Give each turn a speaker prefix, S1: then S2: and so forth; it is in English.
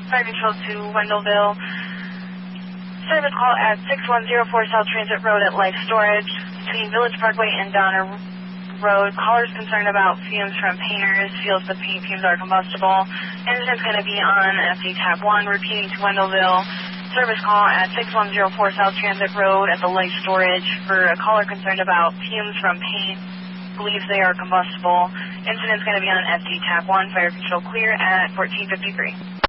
S1: Fire Control to Wendellville. Service call at 6104 South Transit Road at Life Storage between Village Parkway and Donner Road. Callers concerned about fumes from painters, feels the paint fumes are combustible. Engine is going to be on FD Tab 1, repeating to Wendellville. Service call at 6104 South Transit Road at the Life Storage for a caller concerned about fumes from paint, believes they are combustible. Incident is going to be on FD Tab 1, Fire Control clear at 1453.